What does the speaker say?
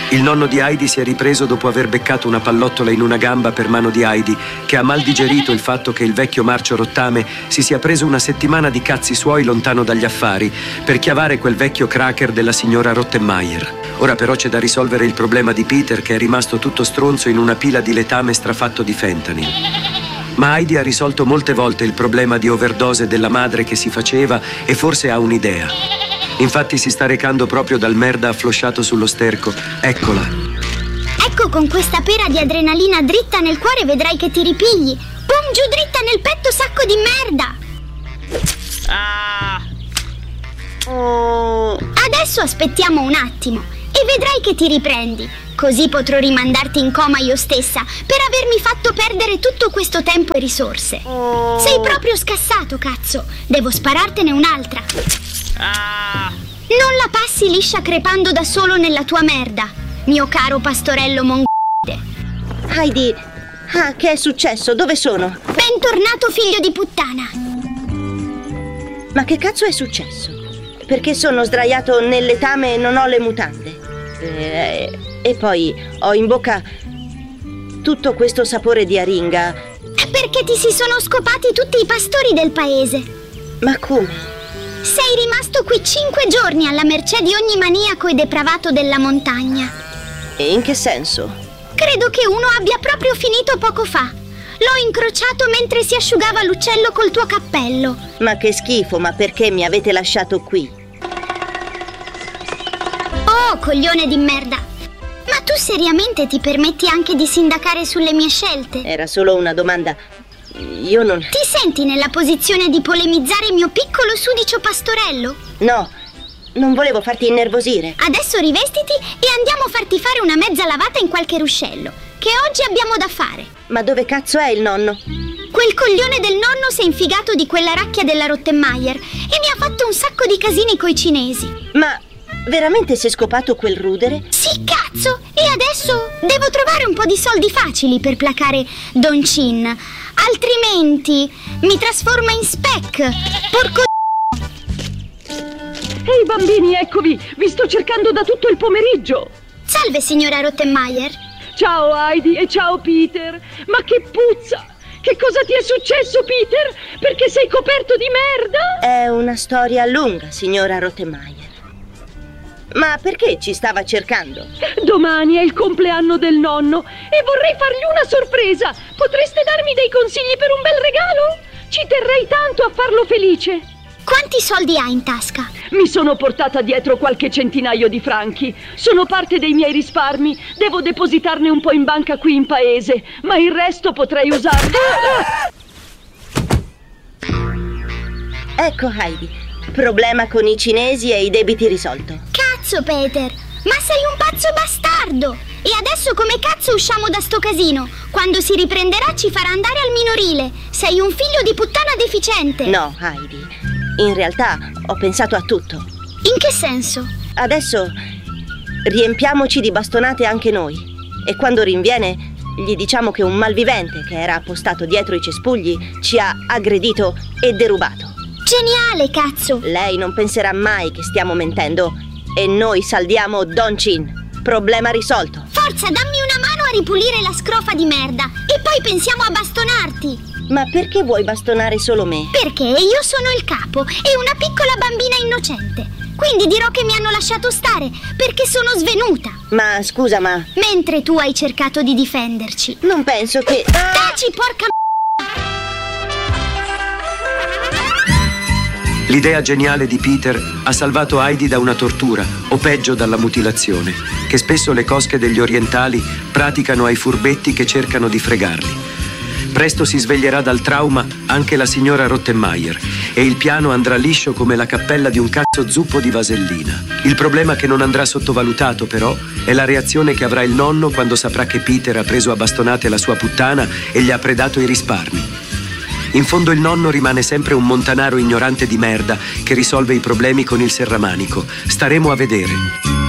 Il nonno di Heidi si è ripreso dopo aver beccato una pallottola in una gamba per mano di Heidi, che ha mal digerito il fatto che il vecchio marcio rottame si sia preso una settimana di cazzi suoi lontano dagli affari per chiavare quel vecchio cracker della signora Rottenmeier. Ora però c'è da risolvere il problema di Peter, che è rimasto tutto stronzo in una pila di letame strafatto di fentanyl. Ma Heidi ha risolto molte volte il problema di overdose della madre che si faceva e forse ha un'idea. Infatti si sta recando proprio dal merda afflosciato sullo sterco. Eccola. Ecco, con questa pera di adrenalina dritta nel cuore vedrai che ti ripigli. Pum, giù dritta nel petto, sacco di merda. Adesso aspettiamo un attimo e vedrai che ti riprendi. Così potrò rimandarti in coma io stessa per avermi fatto perdere tutto questo tempo e risorse. Sei proprio scassato, cazzo. Devo sparartene un'altra. Non la passi liscia crepando da solo nella tua merda, mio caro pastorello mongolide. Heidi, che è successo? Dove sono? Bentornato, figlio di puttana. Ma che cazzo è successo? Perché sono sdraiato nel letame e non ho le mutande. E poi ho in bocca tutto questo sapore di aringa. Perché ti si sono scopati tutti i pastori del paese. Ma come? Sei rimasto qui 5 giorni alla mercé di ogni maniaco e depravato della montagna. E in che senso? Credo che uno abbia proprio finito poco fa. L'ho incrociato mentre si asciugava l'uccello col tuo cappello. Ma che schifo, ma perché mi avete lasciato qui? Oh, coglione di merda! Ma tu seriamente ti permetti anche di sindacare sulle mie scelte? Era solo una domanda. Io non... Ti senti nella posizione di polemizzare il mio piccolo sudicio pastorello? No, non volevo farti innervosire. Adesso rivestiti e andiamo a farti fare una mezza lavata in qualche ruscello, che oggi abbiamo da fare. Ma dove cazzo è il nonno? Quel coglione del nonno si è infigato di quella racchia della Rottenmeier e mi ha fatto un sacco di casini coi cinesi. Ma veramente si è scopato quel rudere? Sì, cazzo! E adesso devo trovare un po' di soldi facili per placare Don Chin. Altrimenti mi trasforma in speck. Porco. Ehi bambini, eccovi! Vi sto cercando da tutto il pomeriggio. Salve, signora Rottenmeier. Ciao Heidi e ciao Peter. Ma che puzza! Che cosa ti è successo, Peter? Perché sei coperto di merda? È una storia lunga, signora Rottenmeier. Ma perché ci stava cercando? Domani è il compleanno del nonno e vorrei fargli una sorpresa. Potreste darmi dei consigli per un bel regalo? Ci terrei tanto a farlo felice. Quanti soldi hai in tasca? Mi sono portata dietro qualche centinaio di franchi. Sono parte dei miei risparmi. Devo depositarne un po' in banca qui in paese, ma il resto potrei usarlo. Ecco Heidi, problema con i cinesi e i debiti risolto. Cazzo, Peter, ma sei un pazzo bastardo! E adesso come cazzo usciamo da sto casino? Quando si riprenderà ci farà andare al minorile. Sei un figlio di puttana deficiente. No, Heidi, in realtà ho pensato a tutto. In che senso? Adesso riempiamoci di bastonate anche noi. E quando rinviene gli diciamo che un malvivente che era appostato dietro i cespugli ci ha aggredito e derubato. Geniale, cazzo! Lei non penserà mai che stiamo mentendo e noi saldiamo Don Chin. Problema risolto. Forza, dammi una mano a ripulire la scrofa di merda e poi pensiamo a bastonarti. Ma perché vuoi bastonare solo me? Perché io sono il capo e una piccola bambina innocente. Quindi dirò che mi hanno lasciato stare perché sono svenuta. Ma scusa, ma... Mentre tu hai cercato di difenderci. Non penso che... Taci, porca L'idea geniale di Peter ha salvato Heidi da una tortura, o peggio dalla mutilazione, che spesso le cosche degli orientali praticano ai furbetti che cercano di fregarli. Presto si sveglierà dal trauma anche la signora Rottenmeier e il piano andrà liscio come la cappella di un cazzo zuppo di vasellina. Il problema che non andrà sottovalutato, però, è la reazione che avrà il nonno quando saprà che Peter ha preso a bastonate la sua puttana e gli ha predato i risparmi. In fondo il nonno rimane sempre un montanaro ignorante di merda che risolve i problemi con il serramanico. Staremo a vedere.